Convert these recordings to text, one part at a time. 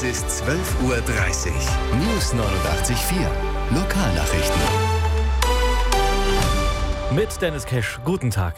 Es ist 12:30 Uhr. News 89.4. Lokalnachrichten. Mit Dennis Kesch, guten Tag.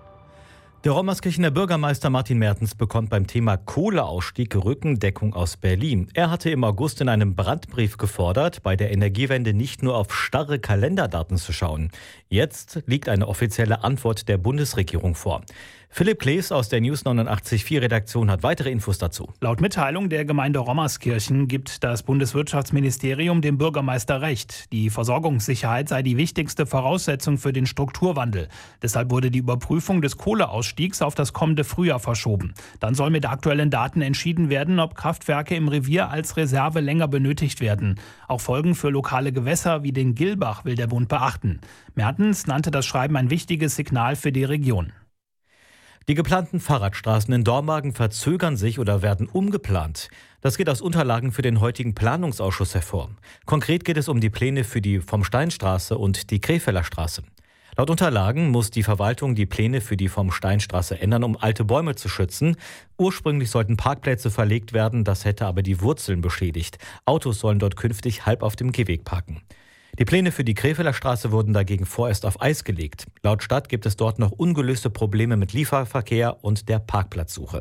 Der Rommerskirchener Bürgermeister Martin Mertens bekommt beim Thema Kohleausstieg Rückendeckung aus Berlin. Er hatte im August in einem Brandbrief gefordert, bei der Energiewende nicht nur auf starre Kalenderdaten zu schauen. Jetzt liegt eine offizielle Antwort der Bundesregierung vor. Philipp Klees aus der News 89.4 Redaktion hat weitere Infos dazu. Laut Mitteilung der Gemeinde Rommerskirchen gibt das Bundeswirtschaftsministerium dem Bürgermeister recht. Die Versorgungssicherheit sei die wichtigste Voraussetzung für den Strukturwandel. Deshalb wurde die Überprüfung des Kohleausstiegs auf das kommende Frühjahr verschoben. Dann soll mit aktuellen Daten entschieden werden, ob Kraftwerke im Revier als Reserve länger benötigt werden. Auch Folgen für lokale Gewässer wie den Gilbach will der Bund beachten. Mertens nannte das Schreiben ein wichtiges Signal für die Region. Die geplanten Fahrradstraßen in Dormagen verzögern sich oder werden umgeplant. Das geht aus Unterlagen für den heutigen Planungsausschuss hervor. Konkret geht es um die Pläne für die Vom-Stein-Straße und die Krefelder Straße. Laut Unterlagen muss die Verwaltung die Pläne für die Vom-Stein-Straße ändern, um alte Bäume zu schützen. Ursprünglich sollten Parkplätze verlegt werden, das hätte aber die Wurzeln beschädigt. Autos sollen dort künftig halb auf dem Gehweg parken. Die Pläne für die Krefelder Straße wurden dagegen vorerst auf Eis gelegt. Laut Stadt gibt es dort noch ungelöste Probleme mit Lieferverkehr und der Parkplatzsuche.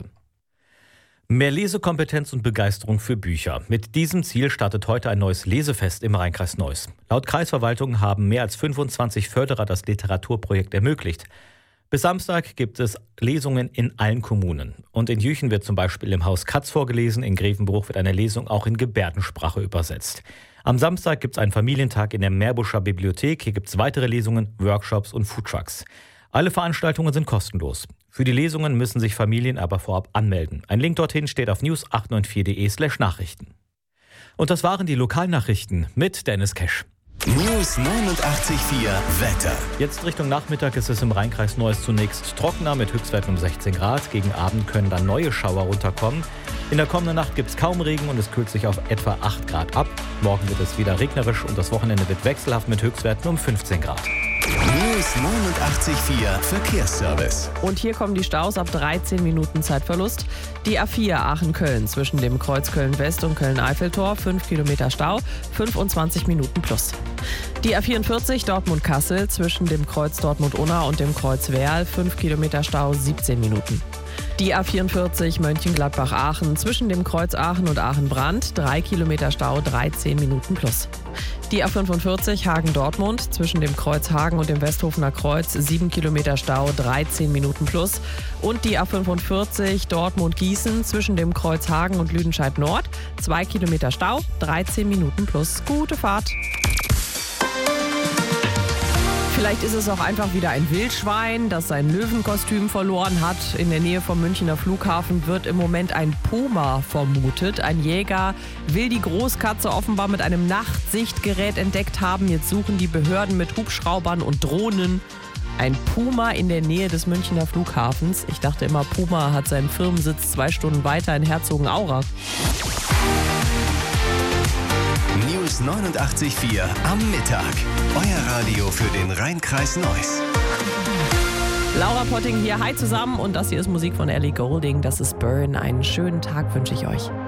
Mehr Lesekompetenz und Begeisterung für Bücher. Mit diesem Ziel startet heute ein neues Lesefest im Rheinkreis Neuss. Laut Kreisverwaltung haben mehr als 25 Förderer das Literaturprojekt ermöglicht. Bis Samstag gibt es Lesungen in allen Kommunen. Und in Jüchen wird zum Beispiel im Haus Katz vorgelesen, in Grevenbruch wird eine Lesung auch in Gebärdensprache übersetzt. Am Samstag gibt es einen Familientag in der Meerbuscher Bibliothek. Hier gibt es weitere Lesungen, Workshops und Foodtrucks. Alle Veranstaltungen sind kostenlos. Für die Lesungen müssen sich Familien aber vorab anmelden. Ein Link dorthin steht auf news894.de/Nachrichten. Und das waren die Lokalnachrichten mit Dennis Kesch. News 89.4 Wetter. Jetzt Richtung Nachmittag ist es im Rheinkreis Neuss zunächst trockener mit Höchstwerten um 16 Grad. Gegen Abend können dann neue Schauer runterkommen. In der kommenden Nacht gibt es kaum Regen und es kühlt sich auf etwa 8 Grad ab. Morgen wird es wieder regnerisch und das Wochenende wird wechselhaft mit Höchstwerten um 15 Grad. News 89.4 Verkehrsservice. Und hier kommen die Staus ab 13 Minuten Zeitverlust. Die A4 Aachen-Köln zwischen dem Kreuz Köln-West und Köln-Eiffeltor 5 Kilometer Stau, 25 Minuten plus. Die A44 Dortmund-Kassel zwischen dem Kreuz Dortmund-Unna und dem Kreuz Werl 5 Kilometer Stau, 17 Minuten. Die A44 Mönchengladbach-Aachen zwischen dem Kreuz Aachen und Aachen-Brand 3 Kilometer Stau, 13 Minuten plus. Die A45 Hagen-Dortmund zwischen dem Kreuz Hagen und dem Westhofener Kreuz 7 Kilometer Stau, 13 Minuten plus. Und die A45 Dortmund-Gießen zwischen dem Kreuz Hagen und Lüdenscheid Nord 2 Kilometer Stau, 13 Minuten plus. Gute Fahrt! Vielleicht ist es auch einfach wieder ein Wildschwein, das sein Löwenkostüm verloren hat. In der Nähe vom Münchner Flughafen wird im Moment ein Puma vermutet. Ein Jäger will die Großkatze offenbar mit einem Nachtsichtgerät entdeckt haben. Jetzt suchen die Behörden mit Hubschraubern und Drohnen ein Puma in der Nähe des Münchner Flughafens. Ich dachte immer, Puma hat seinen Firmensitz 2 Stunden weiter in Herzogenaurach. News 89.4 am Mittag. Euer Radio für den Rheinkreis Neuss. Laura Potting hier. Hi zusammen. Und das hier ist Musik von Ellie Goulding. Das ist Burn. Einen schönen Tag wünsche ich euch.